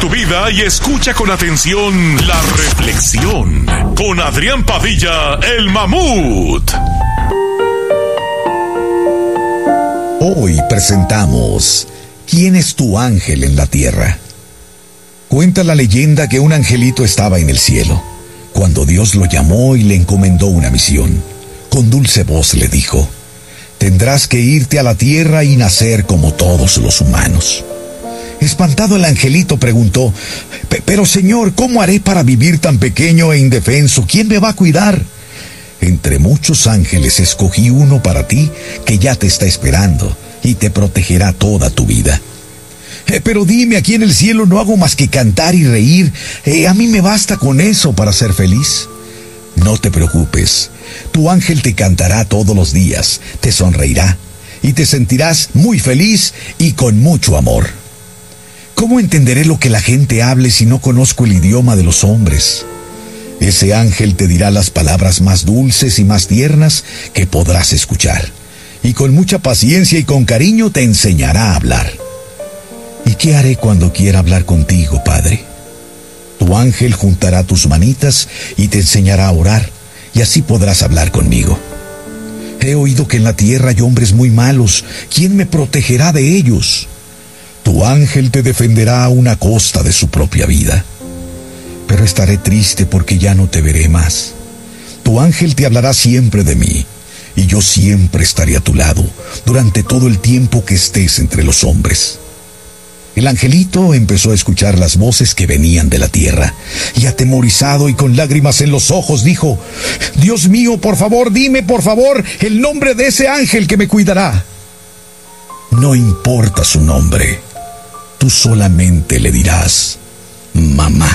tu vida y escucha con atención la reflexión con Adrián Padilla, el Mamut. Hoy presentamos ¿Quién es tu ángel en la tierra? Cuenta la leyenda que un angelito estaba en el cielo, cuando Dios lo llamó y le encomendó una misión. Con dulce voz le dijo: tendrás que irte a la tierra y nacer como todos los humanos. Espantado, el angelito preguntó: pero Señor, ¿cómo haré para vivir tan pequeño e indefenso? ¿Quién me va a cuidar? Entre muchos ángeles escogí uno para ti que ya te está esperando y te protegerá toda tu vida. Pero dime, aquí en el cielo no hago más que cantar y reír. A mí me basta con eso para ser feliz. No te preocupes, tu ángel te cantará todos los días, te sonreirá y te sentirás muy feliz y con mucho amor. ¿Cómo entenderé lo que la gente hable si no conozco el idioma de los hombres? Ese ángel te dirá las palabras más dulces y más tiernas que podrás escuchar, y con mucha paciencia y con cariño te enseñará a hablar. ¿Y qué haré cuando quiera hablar contigo, Padre? Tu ángel juntará tus manitas y te enseñará a orar, y así podrás hablar conmigo. He oído que en la tierra hay hombres muy malos. ¿Quién me protegerá de ellos? Tu ángel te defenderá a una costa de su propia vida. Pero estaré triste porque ya no te veré más. Tu ángel te hablará siempre de mí, y yo siempre estaré a tu lado durante todo el tiempo que estés entre los hombres. El angelito empezó a escuchar las voces que venían de la tierra, y atemorizado y con lágrimas en los ojos dijo: Dios mío, por favor, dime por favor el nombre de ese ángel que me cuidará. No importa su nombre, tú solamente le dirás: mamá.